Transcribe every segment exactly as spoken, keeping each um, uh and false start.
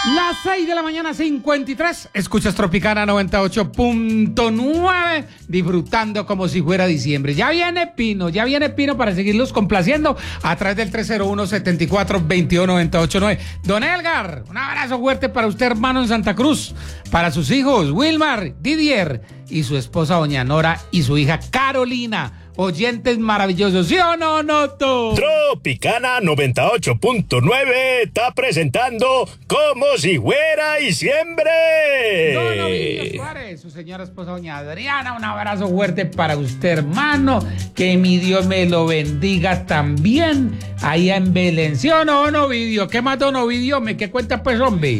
Las seis de la mañana, cincuenta y tres. Escuchas Tropicana noventa y ocho punto nueve, disfrutando como si fuera diciembre. Ya viene Pino, ya viene Pino para seguirlos complaciendo a través del tres cero uno, setenta y cuatro, veintidós, noventa y ocho nueve. Don Edgar, un abrazo fuerte para usted, hermano, en Santa Cruz. Para sus hijos, Wilmar, Didier y su esposa, doña Nora, y su hija, Carolina. Oyentes maravillosos, ¿sí o no, Noto? Tropicana noventa y ocho punto nueve está presentando Como si fuera diciembre. Don Ovidio Suárez, su señora esposa, doña Adriana, un abrazo fuerte para usted, hermano. Que mi Dios me lo bendiga también allá en Belén. ¿Sí o no, don Ovidio? ¿Qué más, don Ovidio? ¿Me qué cuenta, pues, hombre?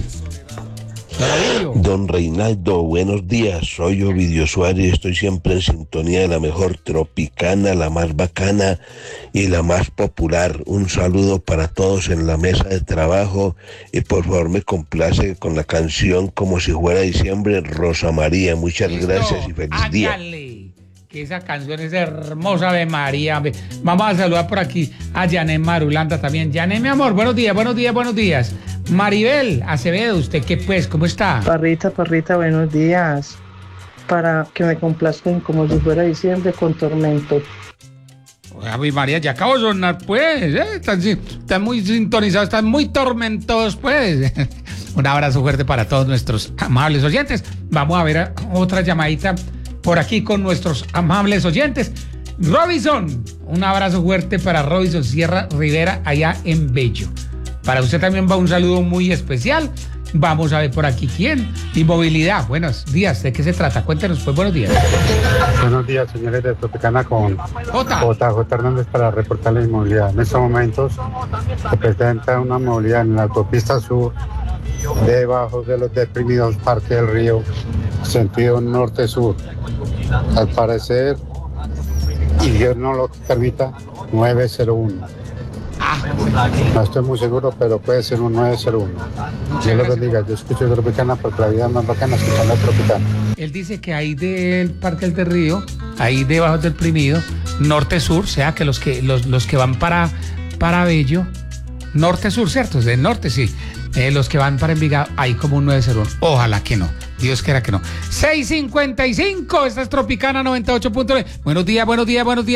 Don Reinaldo, buenos días, soy Ovidio Suárez, estoy siempre en sintonía de la mejor Tropicana, la más bacana y la más popular. Un saludo para todos en la mesa de trabajo y por favor me complace con la canción Como si fuera diciembre, Rosa María. Muchas Listo. Gracias y feliz Hágale. día. Que esa canción es hermosa de María. Vamos a saludar por aquí a Janet Marulanda también. Janet, mi amor, buenos días, buenos días, buenos días. Maribel Acevedo, ¿usted qué pues? ¿Cómo está? Parrita, Parrita, buenos días. Para que me complazcan como si fuera diciembre con Tormento. Ay, María, ya acabo de sonar, pues. ¿eh? Están, están muy sintonizados, están muy tormentosos, pues. Un abrazo fuerte para todos nuestros amables oyentes. Vamos a ver a otra llamadita por aquí con nuestros amables oyentes. Robinson, un abrazo fuerte para Robinson Sierra Rivera allá en Bello. Para usted también va un saludo muy especial. Vamos a ver por aquí quién. Inmovilidad, buenos días. ¿De qué se trata? Cuéntenos, pues, buenos días. Buenos días, señores de Tropicana, con J. J. J. Hernández para reportar la inmovilidad. En estos momentos se presenta una movilidad en la autopista sur debajo de los deprimidos Parque del Río, sentido norte-sur. Al parecer, y Dios no lo permita, nueve cero uno. Ah, No estoy muy seguro, pero puede ser un nueve cero uno. Dios los bendiga. Yo escucho Tropicana porque la vida es más bacana escuchando Tropicana. él dice que ahí del Parque del Río, ahí debajo del deprimido, norte-sur, o sea que los que los, los que van para, para Bello, norte-sur, ¿cierto? De norte, sí. Eh, los que van para Envigado, hay como un nueve cero uno. Ojalá que no. Dios quiera que no. seis cincuenta y cinco, esta es Tropicana noventa y ocho punto nueve. Buenos días, buenos días, buenos días.